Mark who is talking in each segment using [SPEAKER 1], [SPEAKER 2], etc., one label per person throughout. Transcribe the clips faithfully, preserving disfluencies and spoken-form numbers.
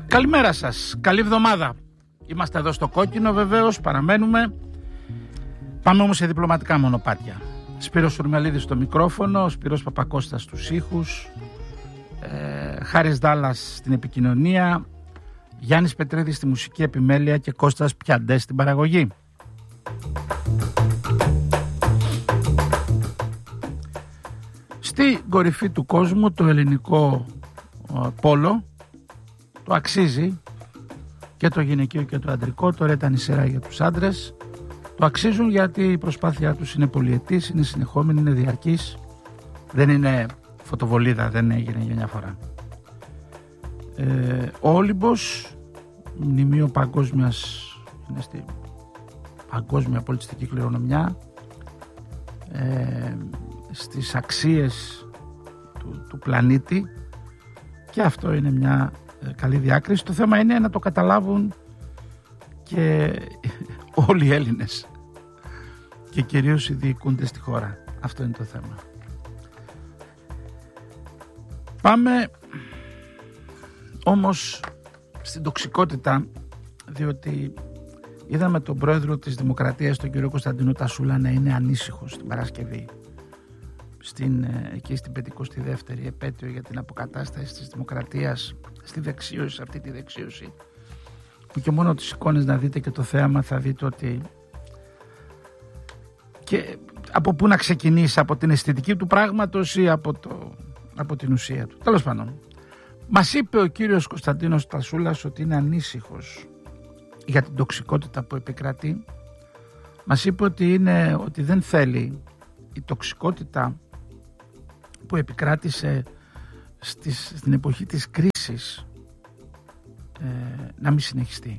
[SPEAKER 1] Καλημέρα σας, καλή εβδομάδα. Είμαστε εδώ στο κόκκινο βεβαίως, παραμένουμε. Πάμε όμως σε διπλωματικά μονοπάτια. Σπύρος Σουρμελίδης στο μικρόφωνο, Σπύρος Παπακώστας στους ήχους, ε, Χάρης Δάλλας στην επικοινωνία, Γιάννης Πετρίδης στη μουσική επιμέλεια και Κώστας Πιαντές στην παραγωγή. Στη κορυφή του κόσμου το ελληνικό ε, πόλο το αξίζει, και το γυναικείο και το αντρικό. Τώρα ήταν η σειρά για τους άντρες. Το αξίζουν γιατί η προσπάθειά τους είναι πολυετής, είναι συνεχόμενη, είναι διαρκής. Δεν είναι φωτοβολίδα, δεν έγινε για μια φορά. Ε, ο Όλυμπος, μνημείο παγκόσμιας, είναι στη παγκόσμια πολιτιστική κληρονομιά, ε, στις αξίες του, του πλανήτη, και αυτό είναι μια καλή διάκριση. Το θέμα είναι να το καταλάβουν και όλοι οι Έλληνες και κυρίως οι διοικούντες στη χώρα. Αυτό είναι το θέμα. Πάμε όμως στην τοξικότητα, διότι είδαμε τον πρόεδρο της Δημοκρατίας, τον κύριο Κωνσταντίνο Τασούλα, να είναι ανήσυχος την Παρασκευή στην, εκεί στην πενηκοστή δεύτερη επέτειο για την αποκατάσταση της Δημοκρατίας, στη δεξίωση, αυτή τη δεξίωση που και μόνο τις εικόνες να δείτε και το θέαμα θα δείτε ότι και από πού να ξεκινήσει, από την αισθητική του πράγματος ή από, το, από την ουσία του. Τέλος πάντων, μας είπε ο κύριος Κωνσταντίνος Τασούλας ότι είναι ανήσυχος για την τοξικότητα που επικρατεί. Μας είπε ότι, είναι, ότι δεν θέλει η τοξικότητα που επικράτησε στις, στην εποχή της κρίσης ε, να μην συνεχιστεί.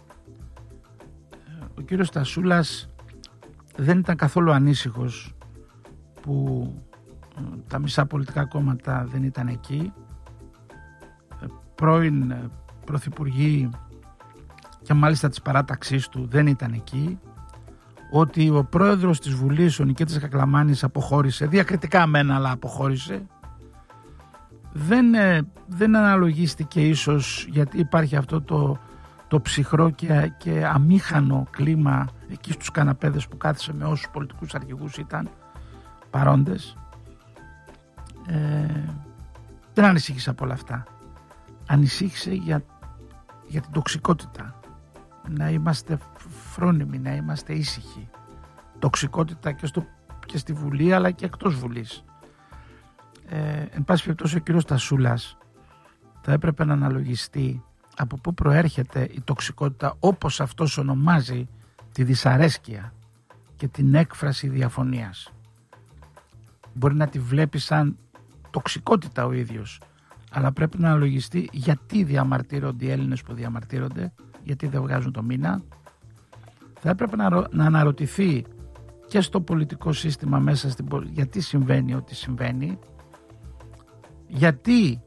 [SPEAKER 1] Ο κύριος Τασούλας δεν ήταν καθόλου ανήσυχος που ε, τα μισά πολιτικά κόμματα δεν ήταν εκεί. Ε, πρώην ε, πρωθυπουργοί και μάλιστα της παράταξής του δεν ήταν εκεί. Ότι ο πρόεδρος της Βουλής, ο Νικήτας Κακλαμάνης, αποχώρησε, διακριτικά μένα, αλλά αποχώρησε. Δεν, δεν αναλογίστηκε ίσως, γιατί υπάρχει αυτό το, το ψυχρό και, και αμήχανο κλίμα εκεί στους καναπέδες που κάθισε με όσους πολιτικούς αρχηγούς ήταν παρόντες. Ε, δεν ανησύχησε από όλα αυτά. Ανησύχησε για, για την τοξικότητα. Να είμαστε φρόνιμοι, να είμαστε ήσυχοι. Τοξικότητα και, στο, και στη Βουλή αλλά και εκτός Βουλής. Ε, εν πάση περιπτώσει, ο κύριος Τασούλας θα έπρεπε να αναλογιστεί από πού προέρχεται η τοξικότητα, όπως αυτός ονομάζει τη δυσαρέσκεια και την έκφραση διαφωνίας. Μπορεί να τη βλέπει σαν τοξικότητα ο ίδιος, αλλά πρέπει να αναλογιστεί γιατί διαμαρτύρονται οι Έλληνες που διαμαρτύρονται, γιατί δεν βγάζουν το μήνα. Θα έπρεπε να, να αναρωτηθεί και στο πολιτικό σύστημα μέσα στην, γιατί συμβαίνει ό,τι συμβαίνει, γιατί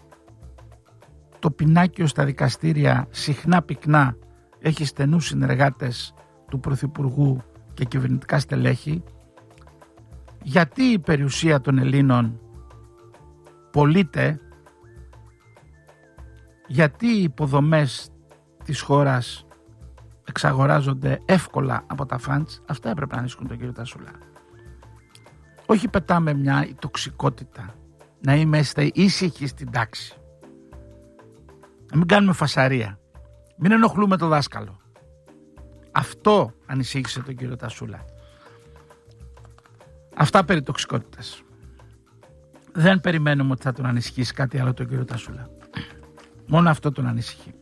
[SPEAKER 1] το πινάκιο στα δικαστήρια συχνά πυκνά έχει στενούς συνεργάτες του Πρωθυπουργού και κυβερνητικά στελέχη, γιατί η περιουσία των Ελλήνων πωλείται, γιατί οι υποδομές της χώρας εξαγοράζονται εύκολα από τα φαντς. Αυτά έπρεπε να ανήσυχουν τον κύριο Τασούλα. Όχι πετάμε μια τοξικότητα, να είμαστε ήσυχοι στην τάξη, να μην κάνουμε φασαρία, μην ενοχλούμε το δάσκαλο. Αυτό ανησύχησε τον κύριο Τασούλα. Αυτά περί τοξικότητας. Δεν περιμένουμε ότι θα τον ανησυχήσει κάτι άλλο τον κύριο Τασούλα. Μόνο αυτό τον ανησυχεί.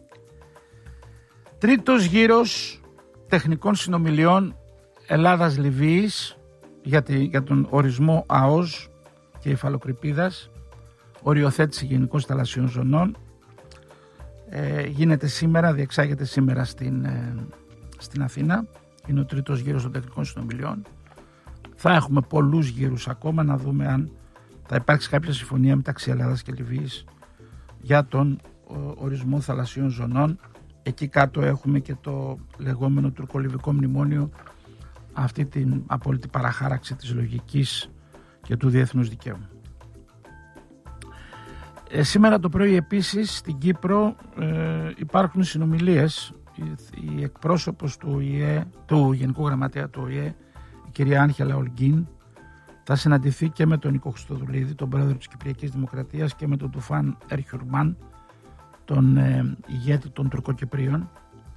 [SPEAKER 1] Τρίτος γύρος τεχνικών συνομιλιών Ελλάδας-Λιβύης για, τη, για τον ορισμό ΑΟΣ και υφαλοκρηπίδας, οριοθέτηση γενικών θαλασσιών ζωνών, ε, γίνεται σήμερα, διεξάγεται σήμερα στην, ε, στην Αθήνα. Είναι ο τρίτος γύρος των τεχνικών συνομιλιών. Θα έχουμε πολλούς γύρους ακόμα, να δούμε αν θα υπάρξει κάποια συμφωνία μεταξύ Ελλάδας και Λιβύης για τον ορισμό θαλασσιών ζωνών. Εκεί κάτω έχουμε και το λεγόμενο τουρκολιβικό μνημόνιο, αυτή την απόλυτη παραχάραξη της λογικής και του διεθνούς δικαίου. Ε, σήμερα το πρωί επίσης στην Κύπρο ε, υπάρχουν συνομιλίες. Η, η εκπρόσωπος του, ΙΕ, του Γενικού Γραμματέα του ΟΗΕ, η κυρία Άγγελα Ολγκίν, θα συναντηθεί και με τον Νίκο Χριστοδουλίδη, τον πρόεδρο της Κυπριακής Δημοκρατίας, και με τον Τουφάν Ερχιουρμάν, τον ε, ηγέτη των Τουρκοκυπρίων.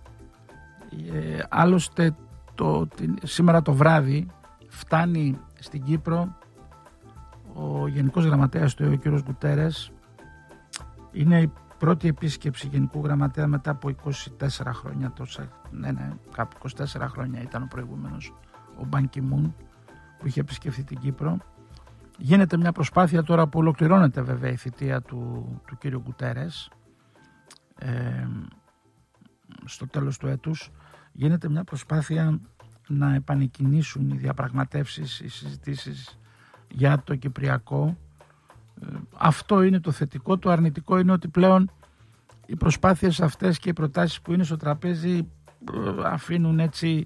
[SPEAKER 1] Ε, άλλωστε το, την, σήμερα το βράδυ φτάνει στην Κύπρο ο Γενικός Γραμματέας του ΟΗΕ, ο κ. Γκουτέρες. Είναι η πρώτη επίσκεψη Γενικού Γραμματέα μετά από είκοσι τέσσερα χρόνια. Τόσα, ναι, ναι, κάπου είκοσι τέσσερα χρόνια ήταν ο προηγούμενος, ο Μπαν Κι Μουν, που είχε επισκεφθεί την Κύπρο. Γίνεται μια προσπάθεια τώρα που ολοκληρώνεται βέβαια η θητεία του, του κ. Γκουτέρες ε, στο τέλος του έτους. Γίνεται μια προσπάθεια να επανεκκινήσουν οι διαπραγματεύσεις, οι συζητήσεις για το Κυπριακό. Αυτό είναι το θετικό. Το αρνητικό είναι ότι πλέον οι προσπάθειες αυτές και οι προτάσεις που είναι στο τραπέζι αφήνουν έτσι,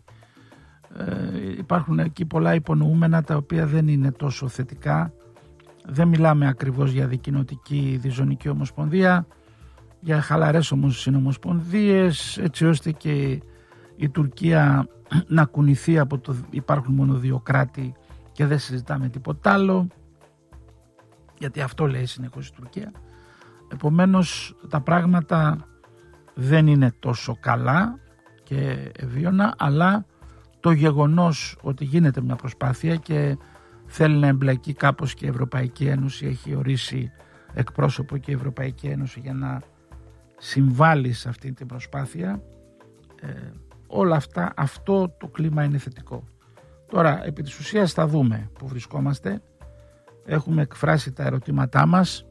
[SPEAKER 1] υπάρχουν εκεί πολλά υπονοούμενα τα οποία δεν είναι τόσο θετικά. Δεν μιλάμε ακριβώς για δικοινοτική διζωνική ομοσπονδία, για χαλαρές όμως συνομοσπονδίες, έτσι ώστε και η Τουρκία να κουνηθεί από το υπάρχουν μόνο δύο κράτη και δεν συζητάμε τίποτα άλλο, γιατί αυτό λέει συνεχώς η Τουρκία. Επομένως τα πράγματα δεν είναι τόσο καλά και ευίωνα, αλλά το γεγονός ότι γίνεται μια προσπάθεια και θέλει να εμπλακεί κάπως και η Ευρωπαϊκή Ένωση, έχει ορίσει εκπρόσωπο και η Ευρωπαϊκή Ένωση για να συμβάλλει σε αυτή την προσπάθεια, ε, όλα αυτά, αυτό το κλίμα είναι θετικό. Τώρα επί της ουσίας θα δούμε που βρισκόμαστε. Έχουμε εκφράσει τα ερωτήματά μας,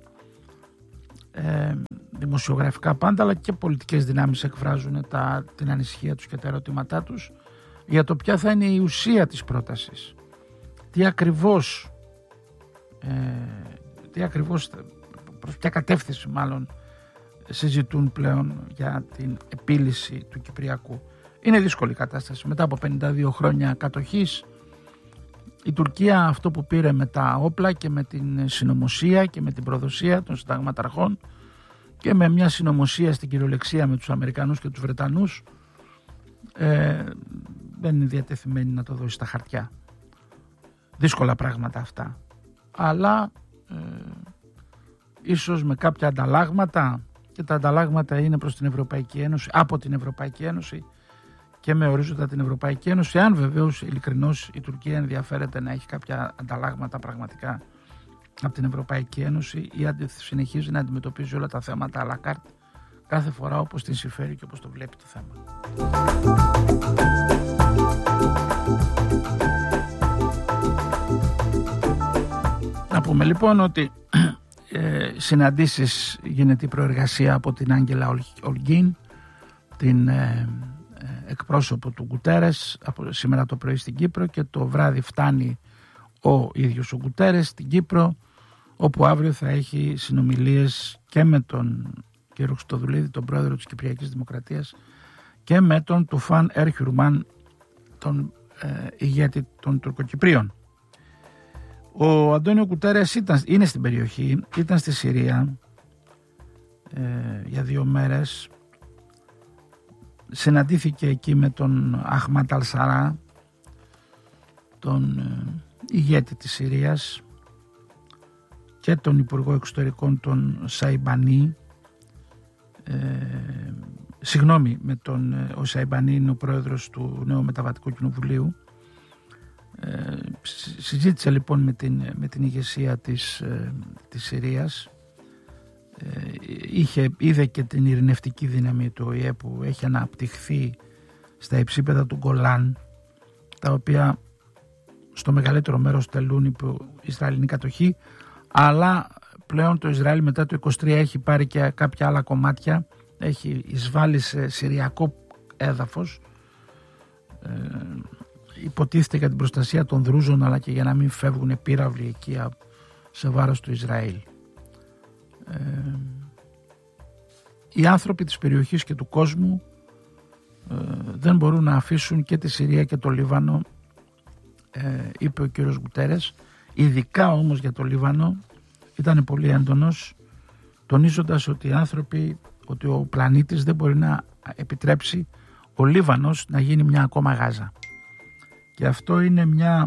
[SPEAKER 1] ε, δημοσιογραφικά πάντα, αλλά και πολιτικές δυνάμεις εκφράζουν τα, την ανησυχία τους και τα ερωτήματά τους για το ποια θα είναι η ουσία της πρότασης, τι ακριβώς ε, τι ακριβώς προς ποια κατεύθυνση μάλλον συζητούν πλέον για την επίλυση του Κυπριακού. Είναι δύσκολη κατάσταση. Μετά από πενήντα δύο χρόνια κατοχής, η Τουρκία αυτό που πήρε με τα όπλα και με την συνωμοσία και με την προδοσία των συνταγματαρχών και με μια συνωμοσία στην κυριολεξία με τους Αμερικανούς και τους Βρετανούς, ε, δεν είναι διατεθειμένη να το δώσει στα χαρτιά. Δύσκολα πράγματα αυτά. Αλλά ε, ίσως με κάποια ανταλλάγματα, και τα ανταλλάγματα είναι προς την Ευρωπαϊκή Ένωση, από την Ευρωπαϊκή Ένωση και με ορίζοντα την Ευρωπαϊκή Ένωση, αν βεβαίως ειλικρινώς η Τουρκία ενδιαφέρεται να έχει κάποια ανταλλάγματα πραγματικά από την Ευρωπαϊκή Ένωση, ή αν συνεχίζει να αντιμετωπίζει όλα τα θέματα à la carte κάθε φορά όπως την συμφέρει και όπως το βλέπει το θέμα. Να πούμε λοιπόν ότι ε, συναντήσεις γίνεται η προεργασία από την Άγγελα Ολγκίν, την ε, εκπρόσωπο του Γκουτέρες, από σήμερα το πρωί στην Κύπρο, και το βράδυ φτάνει ο ίδιος ο Γκουτέρες στην Κύπρο, όπου αύριο θα έχει συνομιλίες και με τον κύριο Χριστοδουλίδη, τον πρόεδρο της Κυπριακής Δημοκρατίας, και με τον Τουφάν Ερχιουρμάν, τον ε, ηγέτη των Τουρκοκυπρίων. Ο Αντώνιο Γκουτέρες ήταν, είναι στην περιοχή, ήταν στη Συρία ε, για δύο μέρες. Συναντήθηκε εκεί με τον Αχμάτ Αλ-Σαρά, τον ε, ηγέτη της Συρίας, και τον Υπουργό Εξωτερικών τον Σαϊμπανί. Ε, συγγνώμη, με τον, ο Σαϊμπανί είναι ο πρόεδρος του Νέου Μεταβατικού Κοινοβουλίου. Ε, συζήτησε λοιπόν με την, με την ηγεσία της, ε, της Συρίας. Ε, είχε, είδε και την ειρηνευτική δύναμη του ΟΗΕ που έχει αναπτυχθεί στα υψίπεδα του Γκολάν, τα οποία στο μεγαλύτερο μέρος τελούν υπό Ισραηλινή κατοχή, αλλά πλέον το Ισραήλ μετά το είκοσι τρία έχει πάρει και κάποια άλλα κομμάτια, έχει εισβάλει σε συριακό έδαφος, ε, υποτίθεται για την προστασία των Δρούζων, αλλά και για να μην φεύγουν πύραυλοι εκεί σε βάρος του Ισραήλ. Ε, οι άνθρωποι της περιοχής και του κόσμου ε, δεν μπορούν να αφήσουν και τη Συρία και το Λίβανο, ε, είπε ο κύριος Γκουτέρες. Ειδικά όμως για το Λίβανο ήταν πολύ έντονος. Το τονίζοντας ότι οι άνθρωποι, ότι ο πλανήτης δεν μπορεί να επιτρέψει ο Λίβανος να γίνει μια ακόμα Γάζα. Και αυτό είναι μια...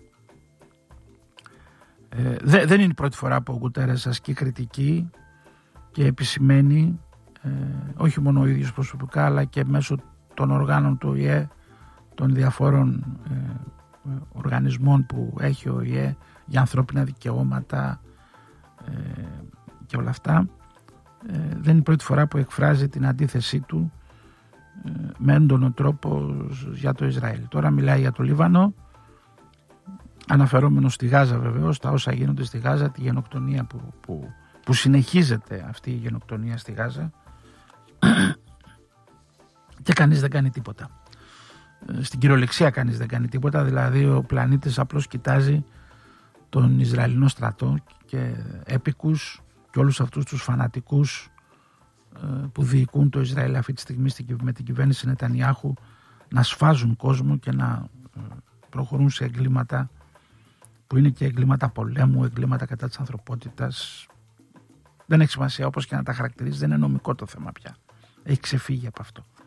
[SPEAKER 1] Ε, δε, δεν είναι η πρώτη φορά που ο Γκουτέρες ασκεί κριτική και επισημαίνει, ε, όχι μόνο ο ίδιος προσωπικά, αλλά και μέσω των οργάνων του Ο Η Ε, των διαφόρων ε, οργανισμών που έχει ο Ο Η Ε για ανθρώπινα δικαιώματα ε, και όλα αυτά. Ε, δεν είναι η πρώτη φορά που εκφράζει την αντίθεσή του ε, με έντονο τρόπο για το Ισραήλ. Τώρα μιλάει για το Λίβανο, αναφερόμενο στη Γάζα βεβαίως, τα όσα γίνονται στη Γάζα, τη γενοκτονία που, που, που συνεχίζεται αυτή η γενοκτονία στη Γάζα και κανείς δεν κάνει τίποτα. Στην κυριολεξία κανείς δεν κάνει τίποτα, δηλαδή ο πλανήτης απλώς κοιτάζει τον Ισραηλινό στρατό και έπικους και όλους αυτούς τους φανατικούς που διοικούν το Ισραήλ αυτή τη στιγμή με την κυβέρνηση Νετανιάχου να σφάζουν κόσμο και να προχωρούν σε εγκλήματα που είναι και εγκλήματα πολέμου, εγκλήματα κατά της ανθρωπότητας. Δεν έχει σημασία, όπως και να τα χαρακτηρίζει, δεν είναι νομικό το θέμα πια. Έχει ξεφύγει από αυτό.